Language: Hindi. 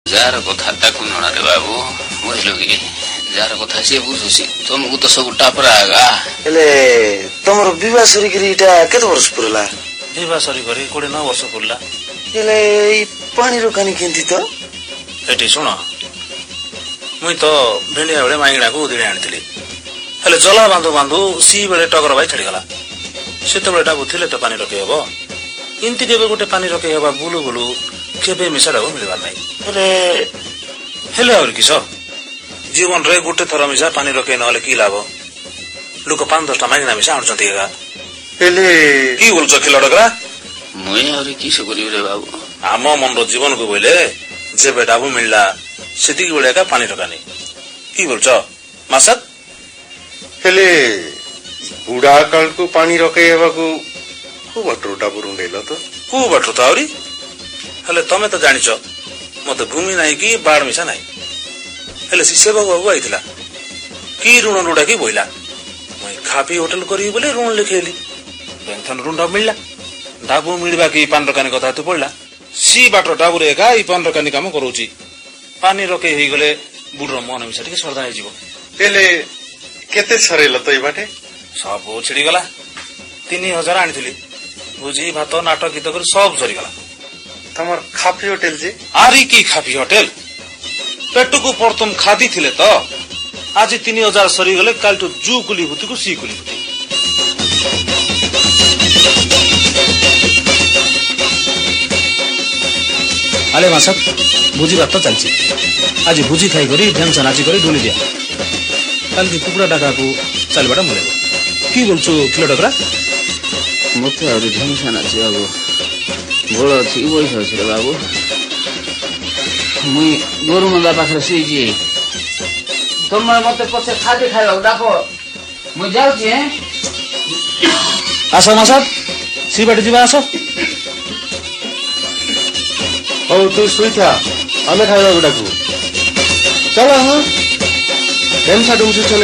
जार कथा ताकू नणा रे बाबू बुझलो कि जार कथा से बुझुसी तुमको तो सब टापरा आगा एले तमर विवाह सरी करीटा केते वर्ष पुरला विवाह सरी करी 9 वर्ष पुरला एले ई पानी रोकानी केंती तो एटी सुन मुई तो भेंडिया बेले माइगणा को उदिणे आनिथिली हेले जला बांधु बांधु सी बेले टगर भाई छड़ी गला सेते बेले टाबु थिले तो पानी रखे हबो इनती केबे गोटे पानी रखे हबा बुलु बुलु केबे मिसाडा मिलबार नाही एले हेले और किस जीवन रे गोटे थर मिसा पानी रखे नहले की लाभ लोक 5-10 माइगणा मिसा आउछंती एगा एले की बोलछ खिलडकरा मुई और की से करिब रे बाबू आम मन रो जीवन को बोले जे बेटाबु मिलला सेति की बेले का पानी रकानी की बोलछ मासक हेले बुढ़ा काल को पानी रखे हेबाकू को बटरोटा बुरुंडेलो तो को बटरो तावरी हेले तमे तो जानिछ मते भूमि नाही कि बाड़ मिसा नाही हेले शिष्य बाबू आइथिला की ऋण रुडा की बोइला मैं खापी होटल करी बोले ऋण लिखेली पेंशन ऋण मिलला डाबू मिलबा की पान रकानी कथा तो पड़ला सी बाटर डाबू रे का ई पान रकानी काम करूची पानी रके हे गले बुढ़र मन मिसा टिके सरदा हे जीवो हेले केते सरेल तो ई बाटे सब छिड़ी गला 3000 आनिथिली बुझी भात नाटक गीत कर सब सरी गला तमर खापी होटल जे आरी की खापी होटल पेट को प्रथम खादी थिले तो आज 3000 सरी गले काल तो जू कुली भूति को सी कुली भूति आले मासक भुजी बात तो चलछि आज भुजी खाई करी ढंग से नाची करी डोली दिया काल की कुकुड़ा डाका को चल बड़ा मुलेबो की बोलछु किलो डकरा मते और ढंग से नाची बाबू बोल अछि बोइस अछि रे बाबू मुई गोरु मंदा पाखरे सुइजी तुम मते पछे खादी खाइबा डाको मुई जाउछि आसो मासक सी बाटे जीवा आसो ओ तू सुई था हमें खाइबा डाकू चलो हां ढंग से चले